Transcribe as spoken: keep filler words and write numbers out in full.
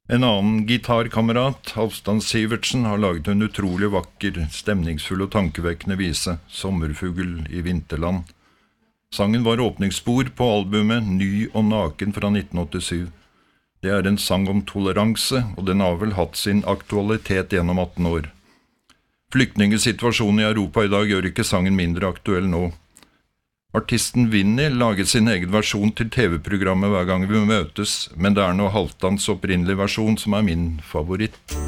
En annen gitarkamerat, Halvdan Sivertsen, har laget en utrolig vakker, stemningsfull og tankevekkende vise, Sommerfugl i vinterland. Sangen var åpningsspor på albumet Ny og naken fra nitten åttisyv. Det er en sang om toleranse, og den har vel hatt sin aktualitet gjennom atten år. Flyktningesituasjonen i Europa i dag gjør ikke sangen mindre aktuell nå. Artisten Vinnie laget sin egen versjon til T V-programmet hver gang vi møtes, men det er nå Halvdans opprinnelige versjon som er min favoritt.